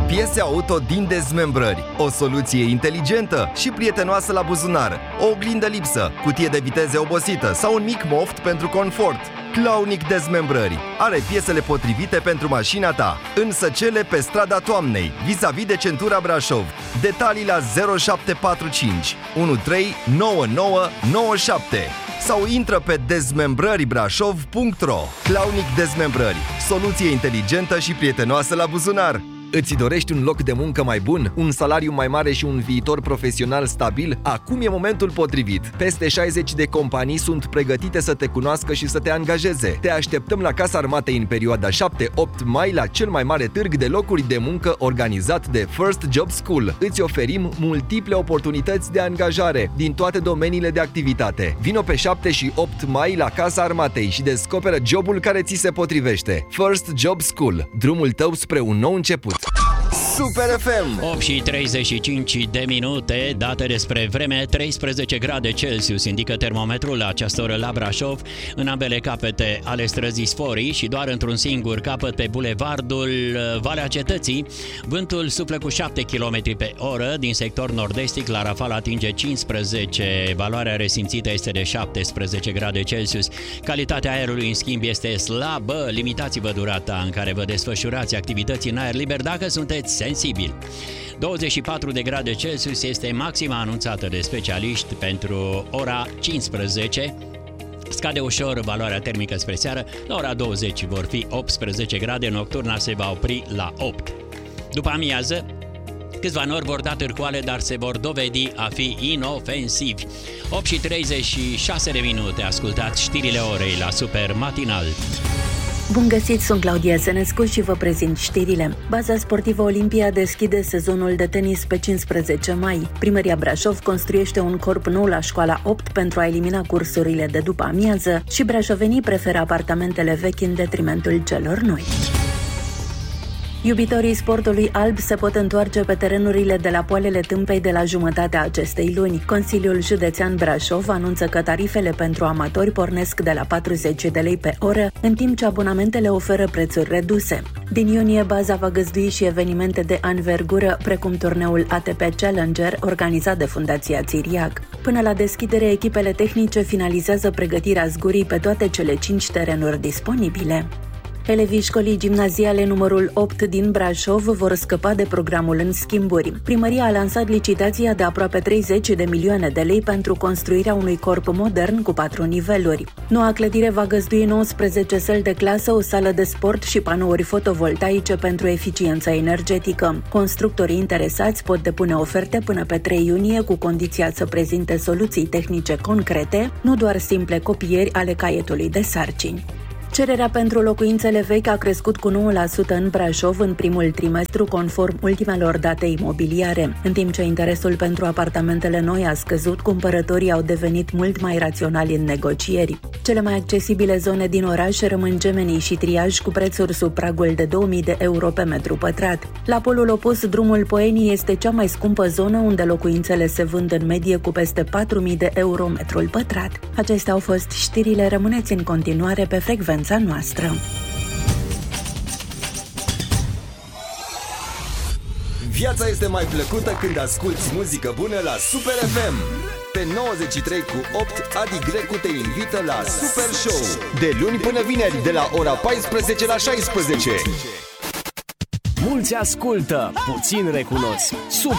Piese auto din dezmembrări, o soluție inteligentă și prietenoasă la buzunar, o oglindă lipsă, cutie de viteze obosită sau un mic moft pentru confort. Claunic Dezmembrări are piesele potrivite pentru mașina ta, în Săcele pe strada Toamnei, vis-a-vis de centura Brașov. Detalii la 0745 139997 sau intră pe dezmembrăribrașov.ro. Claunic Dezmembrări, soluție inteligentă și prietenoasă la buzunar. Îți dorești un loc de muncă mai bun, un salariu mai mare și un viitor profesional stabil? Acum e momentul potrivit. Peste 60 de companii sunt pregătite să te cunoască și să te angajeze. Te așteptăm la Casa Armatei în perioada 7-8 mai la cel mai mare târg de locuri de muncă organizat de First Job School. Îți oferim multiple oportunități de angajare din toate domeniile de activitate. Vino pe 7 și 8 mai la Casa Armatei și descoperă jobul care ți se potrivește. First Job School, drumul tău spre un nou început. Super FM! 8 și 35 de minute, date despre vreme, 13 grade Celsius indică termometrul la această oră la Brașov, în ambele capete ale străzii Sforii și doar într-un singur capăt pe bulevardul Valea Cetății. Vântul suflă cu 7 km pe oră, din sector nord-estic la rafal atinge 15, valoarea resimțită este de 17 grade Celsius. Calitatea aerului, în schimb, este slabă, limitați-vă durata în care vă desfășurați activități în aer liber dacă sunteți sensibil. 24 de grade Celsius este maxima anunțată de specialiști pentru ora 15. Scade ușor valoarea termică spre seară, la ora 20 vor fi 18 grade, nocturna se va opri la 8. După amiază, câțiva nori vor da târcoale, dar se vor dovedi a fi inofensivi. 8 și 36 de minute, ascultați știrile orei la Super Matinal. Bun găsit, sunt Claudia Senescu și vă prezint știrile. Baza sportivă Olimpia deschide sezonul de tenis pe 15 mai. Primăria Brașov construiește un corp nou la școala 8 pentru a elimina cursurile de după amiază și brașovenii preferă apartamentele vechi în detrimentul celor noi. Iubitorii sportului alb se pot întoarce pe terenurile de la Poalele Tâmpei de la jumătatea acestei luni. Consiliul Județean Brașov anunță că tarifele pentru amatori pornesc de la 40 de lei pe oră, în timp ce abonamentele oferă prețuri reduse. Din iunie, baza va găzdui și evenimente de anvergură, precum turneul ATP Challenger, organizat de Fundația Țiriac. Până la deschidere, echipele tehnice finalizează pregătirea zgurii pe toate cele 5 terenuri disponibile. Elevii școlii gimnaziale numărul 8 din Brașov vor scăpa de programul în schimburi. Primăria a lansat licitația de aproape 30 de milioane de lei pentru construirea unui corp modern cu 4 niveluri. Noua clădire va găzdui 19 săli de clasă, o sală de sport și panouri fotovoltaice pentru eficiență energetică. Constructorii interesați pot depune oferte până pe 3 iunie cu condiția să prezinte soluții tehnice concrete, nu doar simple copieri ale caietului de sarcini. Cererea pentru locuințele vechi a crescut cu 9% în Brașov în primul trimestru, conform ultimelor date imobiliare. În timp ce interesul pentru apartamentele noi a scăzut, cumpărătorii au devenit mult mai raționali în negocieri. Cele mai accesibile zone din oraș rămân Gemenii și Triaj, cu prețuri sub pragul de 2000 de euro pe metru pătrat. La polul opus, drumul Poenii este cea mai scumpă zonă, unde locuințele se vând în medie cu peste 4000 de euro metrul pătrat. Acestea au fost știrile, rămâneți în continuare pe frecvența noastră. Viața este mai plăcută când asculti muzică bună la Super FM. Pe 93 cu 8, Adi Grecu te invită la Super Show. De luni până vineri, de la ora 14 la 16. Mulți ascultă, puțin recunosc.